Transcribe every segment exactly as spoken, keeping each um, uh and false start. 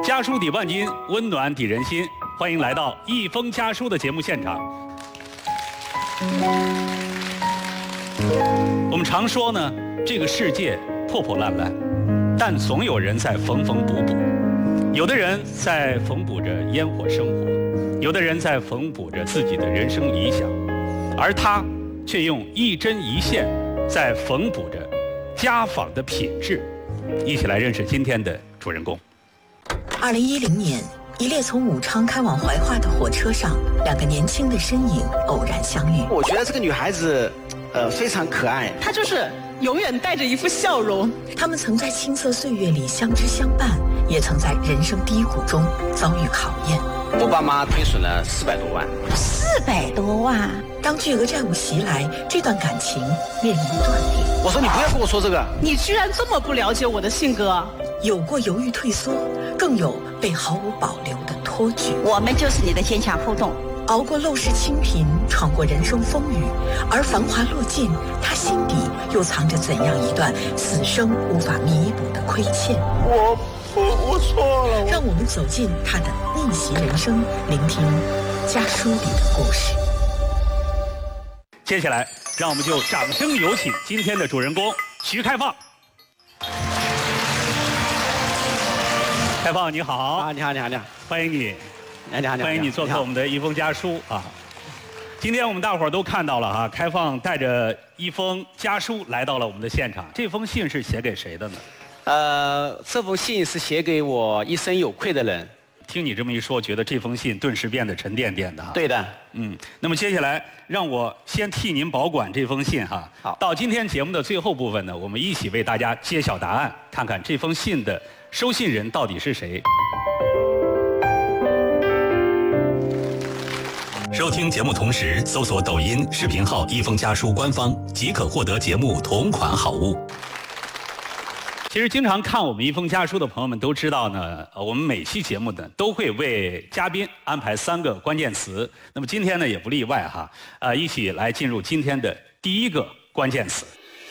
家书抵万金，温暖抵人心。欢迎来到一封家书的节目现场。我们常说呢，这个世界破破烂烂，但总有人在缝缝补补。有的人在缝补着烟火生活，有的人在缝补着自己的人生理想，而他却用一针一线在缝补着家访的品质。一起来认识今天的主人公。 二零一零年，一列从武昌开往怀化的火车上，两个年轻的身影偶然相遇。 我觉得这个女孩子，呃，非常可爱。 她就是永远带着一副笑容。 他们曾在青涩岁月里相知相伴，也曾在人生低谷中遭遇考验。 我爸妈亏损了四百多万。 四百多万！ 当巨额债务袭来，这段感情面临断裂。 我说你不要跟我说这个。 你居然这么不了解我的性格。 有过犹豫退缩，更有被毫无保留的托举。 我们就是你的坚强互动。 熬过陋室清贫，闯过人生风雨，而繁华落尽，他心底又藏着怎样一段此生无法弥补的亏欠？ 我我我错了。 让我们走进他的逆袭人生，聆听家书里的故事。 接下来，让我们就掌声有请今天的主人公徐开放。开放你好啊，你好，你好，你好， 欢迎你， 哎，你好，你好， 欢迎你做客我们的一封家书啊。今天我们大伙儿都看到了哈、啊，开放带着一封家书来到了我们的现场。这封信是写给谁的呢？ 呃，这封信是写给我一生有愧的人。 听你这么一说，觉得这封信顿时变得沉甸甸的哈。 对的， 嗯。那么接下来，让我先替您保管这封信哈。 好。 到今天节目的最后部分呢，我们一起为大家揭晓答案，看看这封信的收信人到底是谁。收听节目同时，搜索抖音视频号“一封家书”官方，即可获得节目同款好物。其实经常看我们一封家书的朋友们都知道呢，呃，我们每期节目呢都会为嘉宾安排三个关键词。那么今天呢也不例外哈，呃，一起来进入今天的第一个关键词。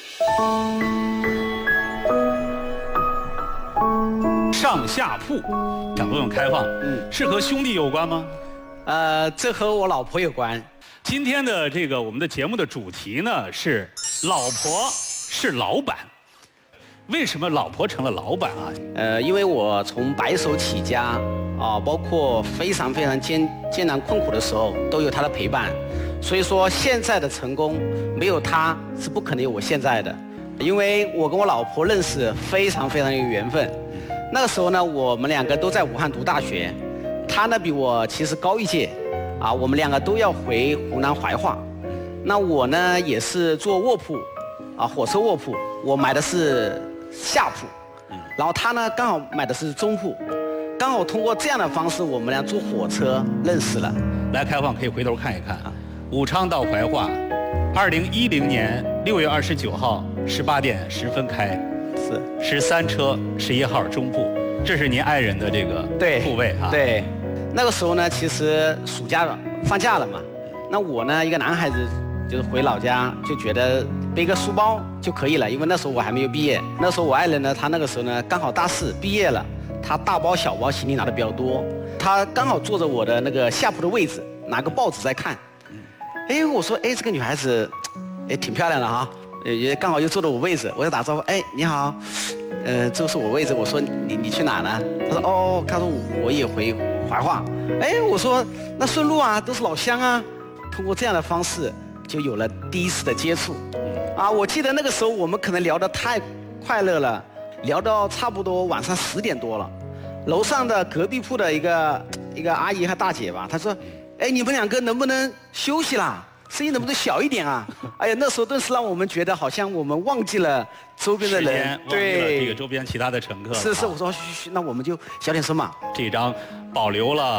上下铺，想问问开放，嗯，是和兄弟有关吗？ 呃，这和我老婆有关。 今天的这个我们的节目的主题呢是老婆是老板。为什么老婆成了老板啊？ 呃，因为我从白手起家啊，包括非常非常艰艰难困苦的时候，都有她的陪伴。所以说，现在的成功没有她是不可能有我现在的。因为我跟我老婆认识非常非常有缘分。那个时候呢，我们两个都在武汉读大学，她呢比我其实高一届，啊，我们两个都要回湖南怀化。那我呢也是坐卧铺，啊，火车卧铺，我买的是下铺，然后他呢刚好买的是中铺，刚好通过这样的方式，我们俩坐火车认识了。 来，开放可以回头看一看啊，武昌到怀化，二零一零年六月二十九号十八点十分开， 是十三车十一号中铺，这是您爱人的这个铺位啊。 对，那个时候呢，其实暑假放假了嘛，那我呢一个男孩子就是回老家，就觉得背个书包就可以了，因为那时候我还没有毕业。那时候我爱人呢，他那个时候呢刚好大四毕业了，他大包小包行李拿的比较多，他刚好坐着我的那个下铺的位置，拿个报纸在看。哎，我说，哎，这个女孩子，哎，挺漂亮的哈，也刚好又坐着我位置，我就打招呼，哎，你好，呃，这个是我位置。我说你你去哪呢？他说哦，他说我也回怀化。哎，我说那顺路啊，都是老乡啊。通过这样的方式，就有了第一次的接触。啊，我记得那个时候我们可能聊得太快乐了，聊到差不多晚上十点多了。楼上的隔壁铺的一个一个阿姨和大姐吧，她说：“哎，你们两个能不能休息啦？声音能不能小一点啊？”哎呀，那时候顿时让我们觉得好像我们忘记了周边的人， 对，这个周边其他的乘客。 是是，我说嘘嘘，那我们就小点声嘛。 这张保留了